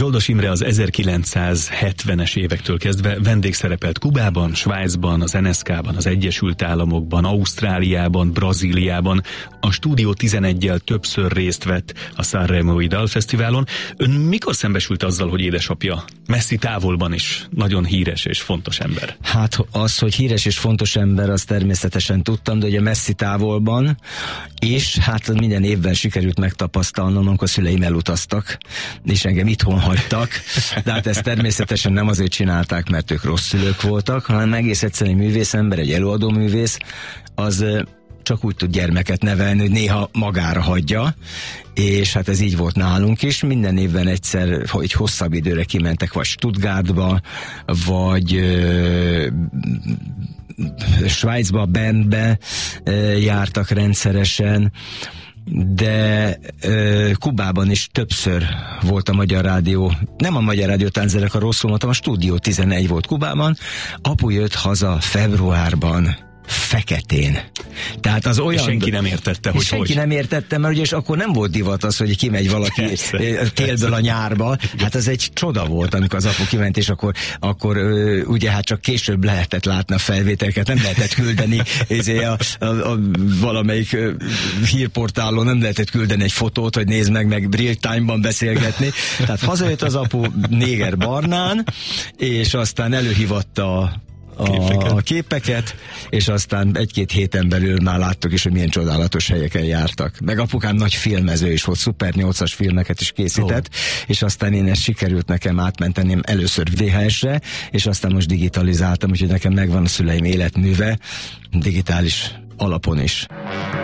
Zsoldos Imre az 1970-es évektől kezdve vendégszerepelt Kubában, Svájcban, az NSZK-ban, az Egyesült Államokban, Ausztráliában, Brazíliában. A Stúdió 11-jel többször részt vett a Sanremói Dalfesztiválon. Ön mikor szembesült azzal, hogy édesapja messzi távolban is nagyon híres és fontos ember? Hát az, hogy híres és fontos ember, az természetesen tudtam, de ugye messzi távolban, és hát minden évben sikerült megtapasztalnom, amikor szüleim elutaztak, és engem itthon hagytak, de hát ezt természetesen nem azért csinálták, mert ők rossz szülők voltak, hanem egész egyszerűen egy művészember, egy előadó művész, az csak úgy tud gyermeket nevelni, hogy néha magára hagyja, és hát ez így volt nálunk is. Minden évben egyszer, hogy hosszabb időre kimentek, vagy Stuttgartba, vagy Svájcba, Bernbe jártak rendszeresen, de Kubában is többször volt a Magyar Rádió, nem a Magyar Rádió Tánczenekar, rosszul mondtam, a Stúdió 11 volt Kubában. Apu jött haza februárban, feketén. Tehát az olyan... Senki nem értette, hogy senki nem értette, mert ugye akkor nem volt divat az, hogy kimegy valaki télből a nyárba. Hát ez egy csoda volt, amikor az apu kiment, és akkor ugye hát csak később lehetett látni a felvételeket, nem lehetett küldeni a valamelyik hírportálon nem lehetett küldeni egy fotót, hogy nézd meg real time-ban beszélgetni. Tehát hazajött az apu néger barnán, és aztán előhívatta a képeket, és aztán egy-két héten belül már láttuk is, hogy milyen csodálatos helyeken jártak. Meg apukám nagy filmező is volt, Super 8-as filmeket is készített, és aztán én ezt sikerült nekem átmentenem először VHS-re, és aztán most digitalizáltam, úgyhogy nekem megvan a szüleim életműve, digitális alapon is.